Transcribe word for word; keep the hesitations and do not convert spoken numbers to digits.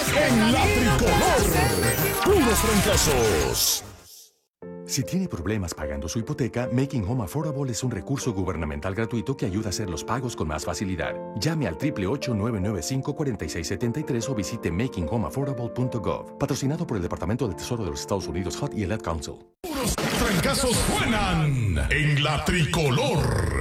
en la Tricolor. Puros fracasos. Si tiene problemas pagando su hipoteca, Making Home Affordable es un recurso gubernamental gratuito que ayuda a hacer los pagos con más facilidad. Llame al ocho ocho ocho, nueve nueve cinco, cuatro seis siete tres o visite making home affordable punto gov. Patrocinado por el Departamento del Tesoro de los Estados Unidos, H U D y el Ad Council. Puros fracasos suenan en la Tricolor.